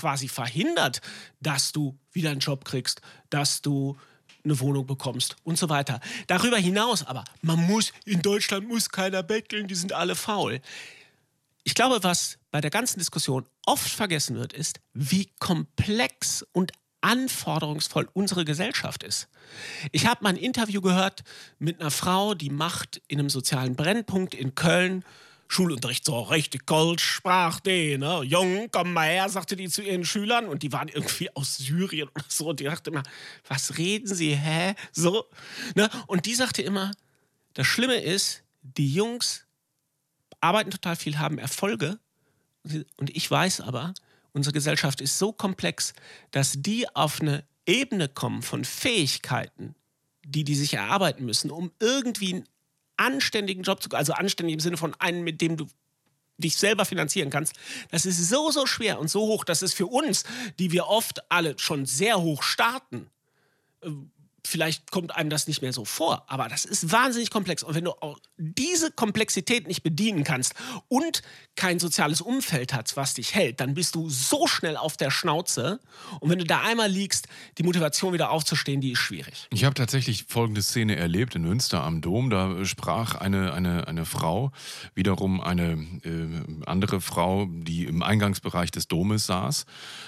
quasi verhindert, dass du wieder einen Job kriegst, dass du eine Wohnung bekommst und so weiter. Darüber hinaus aber, in Deutschland muss keiner betteln, die sind alle faul. Ich glaube, was bei der ganzen Diskussion oft vergessen wird, ist, wie komplex und anforderungsvoll unsere Gesellschaft ist. Ich habe mal ein Interview gehört mit einer Frau, die macht in einem sozialen Brennpunkt in Köln Schulunterricht, so richtig Gold, sprach die, ne? Jung, komm mal her, sagte die zu ihren Schülern. Und die waren irgendwie aus Syrien oder so. Und die dachte immer, was reden sie, hä? So, ne? Und die sagte immer, das Schlimme ist, die Jungs arbeiten total viel, haben Erfolge. Und ich weiß aber, unsere Gesellschaft ist so komplex, dass die auf eine Ebene kommen von Fähigkeiten, die sich erarbeiten müssen, um irgendwie einen anständigen Job zu, also anständig im Sinne von einem, mit dem du dich selber finanzieren kannst. Das ist so, so schwer und so hoch, dass es für uns, die wir oft alle schon sehr hoch starten, vielleicht kommt einem das nicht mehr so vor, aber das ist wahnsinnig komplex. Und wenn du auch diese Komplexität nicht bedienen kannst und kein soziales Umfeld hast, was dich hält, dann bist du so schnell auf der Schnauze. Und wenn du da einmal liegst, die Motivation wieder aufzustehen, die ist schwierig. Ich habe tatsächlich folgende Szene erlebt in Münster am Dom. Da sprach eine Frau, wiederum eine andere Frau, die im Eingangsbereich des Domes saß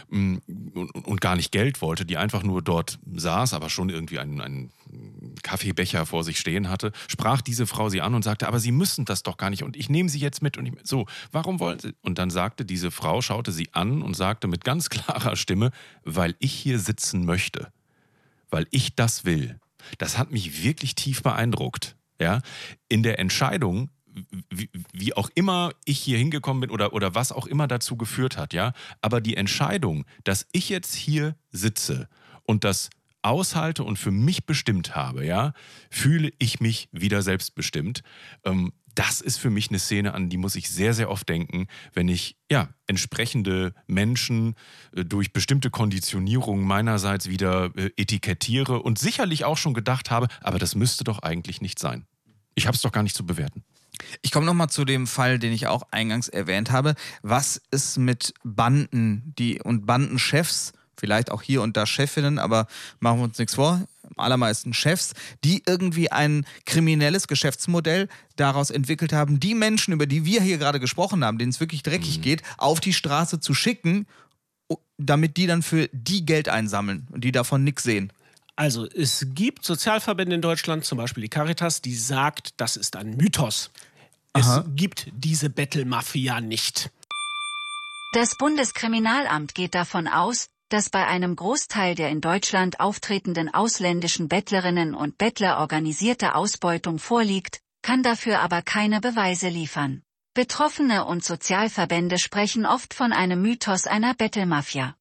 und gar nicht Geld wollte, die einfach nur dort saß, aber schon irgendwie einen Kaffeebecher vor sich stehen hatte, sprach diese Frau sie an und sagte, aber Sie müssen das doch gar nicht und ich nehme Sie jetzt mit und so, warum wollen Sie? Und dann sagte diese Frau, schaute sie an und sagte mit ganz klarer Stimme, weil ich hier sitzen möchte, weil ich das will. Das hat mich wirklich tief beeindruckt. Ja? In der Entscheidung, wie auch immer ich hier hingekommen bin oder was auch immer dazu geführt hat, ja, aber die Entscheidung, dass ich jetzt hier sitze und das aushalte und für mich bestimmt habe, ja, fühle ich mich wieder selbstbestimmt. Das ist für mich eine Szene, an die muss ich sehr, sehr oft denken, wenn ich entsprechende Menschen durch bestimmte Konditionierungen meinerseits wieder etikettiere und sicherlich auch schon gedacht habe, aber das müsste doch eigentlich nicht sein. Ich habe es doch gar nicht zu bewerten. Ich komme nochmal zu dem Fall, den ich auch eingangs erwähnt habe. Was ist mit Banden und Bandenchefs, vielleicht auch hier und da Chefinnen, aber machen wir uns nichts vor, am allermeisten Chefs, die irgendwie ein kriminelles Geschäftsmodell daraus entwickelt haben, die Menschen, über die wir hier gerade gesprochen haben, denen es wirklich dreckig geht, auf die Straße zu schicken, damit die dann für die Geld einsammeln und die davon nichts sehen. Also es gibt Sozialverbände in Deutschland, zum Beispiel die Caritas, die sagt, das ist ein Mythos. Es gibt diese Bettelmafia nicht. Das Bundeskriminalamt geht davon aus, dass bei einem Großteil der in Deutschland auftretenden ausländischen Bettlerinnen und Bettler organisierte Ausbeutung vorliegt, kann dafür aber keine Beweise liefern. Betroffene und Sozialverbände sprechen oft von einem Mythos einer Bettelmafia.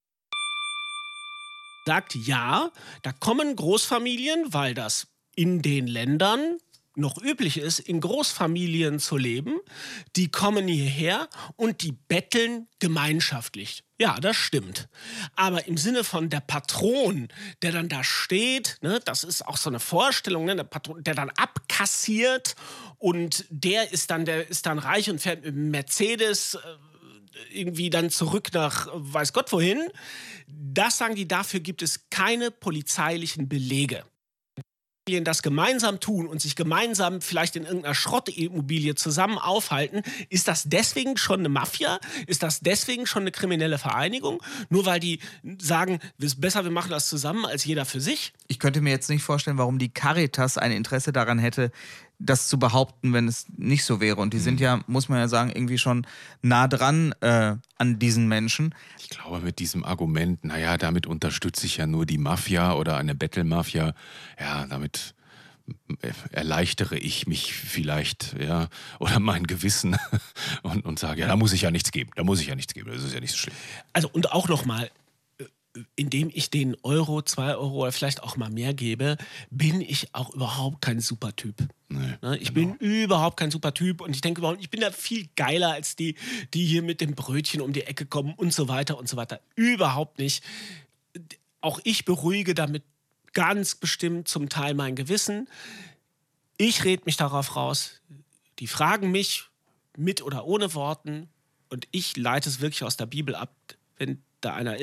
Sagt ja, da kommen Großfamilien, weil das in den Ländern noch üblich ist, in Großfamilien zu leben. Die kommen hierher und die betteln gemeinschaftlich. Ja, das stimmt. Aber im Sinne von der Patron, der dann da steht, ne, das ist auch so eine Vorstellung, ne, der Patron, der dann abkassiert und der ist dann reich und fährt mit einem Mercedes irgendwie dann zurück nach weiß Gott wohin. Das sagen die, dafür gibt es keine polizeilichen Belege. Das gemeinsam tun und sich gemeinsam vielleicht in irgendeiner Schrottimmobilie zusammen aufhalten, ist das deswegen schon eine Mafia? Ist das deswegen schon eine kriminelle Vereinigung? Nur weil die sagen, es ist besser, wir machen das zusammen als jeder für sich? Ich könnte mir jetzt nicht vorstellen, warum die Caritas ein Interesse daran hätte, das zu behaupten, wenn es nicht so wäre. Und die sind ja, muss man ja sagen, irgendwie schon nah dran an diesen Menschen. Ich glaube, mit diesem Argument, damit unterstütze ich ja nur die Mafia oder eine Bettelmafia, ja, damit erleichtere ich mich vielleicht, ja, oder mein Gewissen und sage, ja, da muss ich ja nichts geben, das ist ja nicht so schlimm. Also und auch nochmal, indem ich den Euro, 2 Euro oder vielleicht auch mal mehr gebe, bin ich auch überhaupt kein Supertyp. Nee, ich bin überhaupt kein Supertyp und ich denke überhaupt, ich bin da viel geiler als die hier mit dem Brötchen um die Ecke kommen und so weiter und so weiter. Überhaupt nicht. Auch ich beruhige damit ganz bestimmt zum Teil mein Gewissen. Ich rede mich darauf raus. Die fragen mich mit oder ohne Worten und ich leite es wirklich aus der Bibel ab, wenn da einer ist.